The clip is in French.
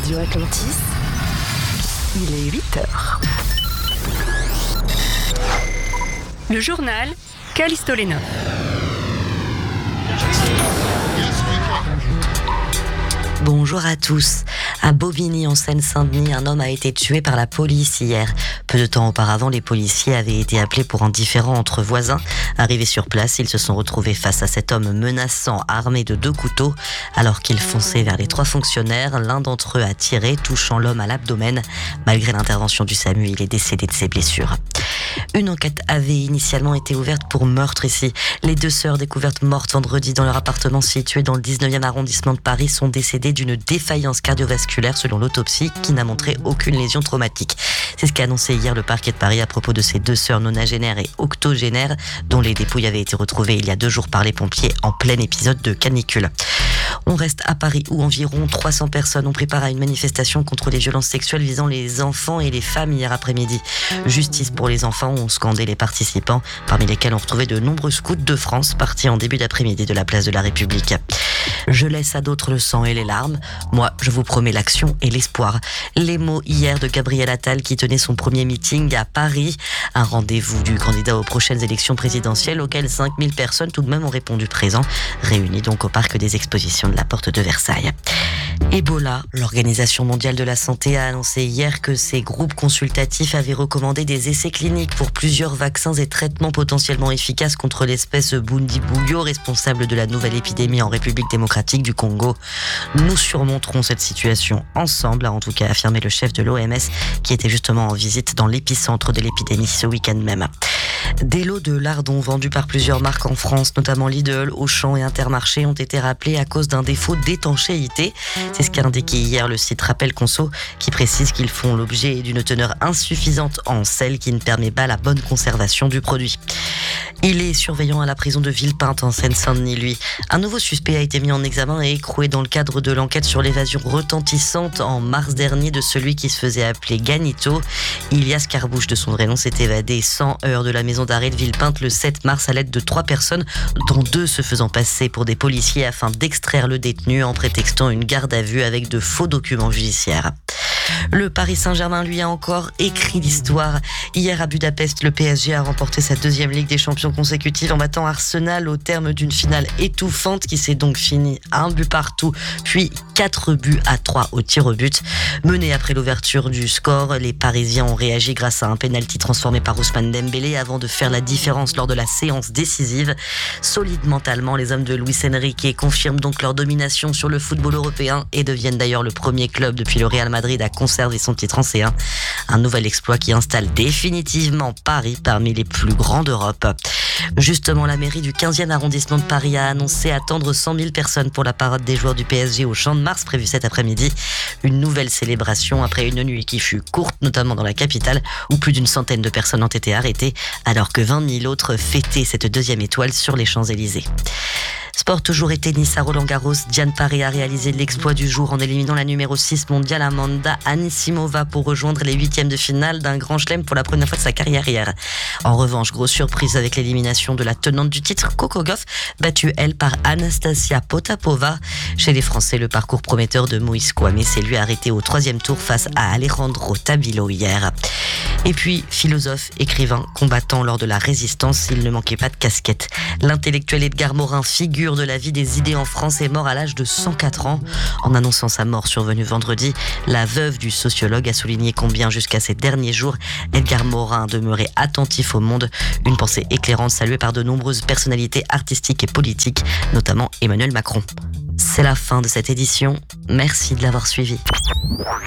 Radio Atlantis, il est 8h. Le journal Callisto Lenov. Bonjour à tous. À Bobigny, en Seine-Saint-Denis, un homme a été tué par la police hier. Peu de temps auparavant, les policiers avaient été appelés pour un différend entre voisins. Arrivés sur place, ils se sont retrouvés face à cet homme menaçant, armé de 2 couteaux. Alors qu'il fonçait vers les 3 fonctionnaires, l'un d'entre eux a tiré, touchant l'homme à l'abdomen. Malgré l'intervention du SAMU, il est décédé de ses blessures. Une enquête avait initialement été ouverte pour meurtre ici. Les 2 sœurs découvertes mortes vendredi dans leur appartement situé dans le 19e arrondissement de Paris sont décédées d'une défaillance cardiovasculaire selon l'autopsie qui n'a montré aucune lésion traumatique. C'est ce qu'a annoncé hier le parquet de Paris à propos de ces 2 sœurs nonagénaires et octogénaires dont les dépouilles avaient été retrouvées il y a 2 jours par les pompiers en plein épisode de canicule. On reste à Paris où environ 300 personnes ont pris part à une manifestation contre les violences sexuelles visant les enfants et les femmes hier après-midi. Justice pour les enfants ont scandé les participants, parmi lesquels on retrouvait de nombreux scouts de France partis en début d'après-midi de la place de la République. Je laisse à d'autres le sang et les larmes. Moi, je vous promets l'action et l'espoir. Les mots hier de Gabriel Attal qui tenait son premier meeting à Paris. Un rendez-vous du candidat aux prochaines élections présidentielles auquel 5000 personnes tout de même ont répondu présent, réunies donc au parc des expositions de la Porte de Versailles. Ebola, l'Organisation mondiale de la santé a annoncé hier que ses groupes consultatifs avaient recommandé des essais cliniques pour plusieurs vaccins et traitements potentiellement efficaces contre l'espèce Bundibugyo, responsable de la nouvelle épidémie en République démocratique du Congo. Nous surmonterons cette situation ensemble, a en tout cas affirmé le chef de l'OMS qui était justement en visite dans l'épicentre de l'épidémie ce week-end même. Des lots de lardons vendus par plusieurs marques en France, notamment Lidl, Auchan et Intermarché, ont été rappelés à cause d'un défaut d'étanchéité. C'est ce qu'a indiqué hier le site Rappel Conso, qui précise qu'ils font l'objet d'une teneur insuffisante en sel qui ne permet pas la bonne conservation du produit. Il est surveillant à la prison de Villepinte en Seine-Saint-Denis, lui. Un nouveau suspect a été mis en examen et écroué dans le cadre de l'enquête sur l'évasion retentissante en mars dernier de celui qui se faisait appeler Ganito. Ilias Carbouche, de son vrai nom, s'est évadé 100 heures de la maison d'arrêt de Villepinte le 7 mars à l'aide de 3 personnes, dont 2 se faisant passer pour des policiers afin d'extraire le détenu en prétextant une garde à vue avec de faux documents judiciaires. Le Paris Saint-Germain, lui, a encore écrit l'histoire. Hier à Budapest, le PSG a remporté sa 2e Ligue des Champions consécutive en battant Arsenal au terme d'une finale étouffante qui s'est donc finie à 1 but partout, puis 4-3 au tir au but. Menés après l'ouverture du score, les Parisiens ont réagi grâce à un pénalty transformé par Ousmane Dembélé avant de faire la différence lors de la séance décisive. Solides mentalement, les hommes de Luis Enrique confirment donc leur domination sur le football européen et deviennent d'ailleurs le premier club depuis le Real Madrid à conserver son titre en C1. Un nouvel exploit qui installe définitivement Paris parmi les plus grands d'Europe. Justement, la mairie du 15e arrondissement de Paris a annoncé attendre 100 000 personnes pour la parade des joueurs du PSG au Champ de Mars prévue cet après-midi. Une nouvelle célébration après une nuit qui fut courte, notamment dans la capitale, où plus d'une centaine de personnes ont été arrêtées, alors que 20 000 autres fêtaient cette 2e étoile sur les Champs-Élysées. Sport toujours et tennis à Roland-Garros, Diane Paré a réalisé l'exploit du jour en éliminant la numéro 6 mondiale Amanda Anisimova pour rejoindre les 8e de finale d'un grand chelem pour la première fois de sa carrière hier. En revanche, grosse surprise avec l'élimination de la tenante du titre, Coco Gauff, battue elle par Anastasia Potapova. Chez les Français, le parcours prometteur de Moïse Kouamé s'est lui arrêté au 3e tour face à Alejandro Tabilo hier. Et puis, philosophe, écrivain, combattant lors de la résistance, il ne manquait pas de casquette. L'intellectuel Edgar Morin, figure de la vie des idées en France, est mort à l'âge de 104 ans. En annonçant sa mort survenue vendredi, la veuve du sociologue a souligné combien, jusqu'à ces derniers jours, Edgar Morin demeurait attentif au monde. Une pensée éclairante saluée par de nombreuses personnalités artistiques et politiques, notamment Emmanuel Macron. C'est la fin de cette édition. Merci de l'avoir suivi.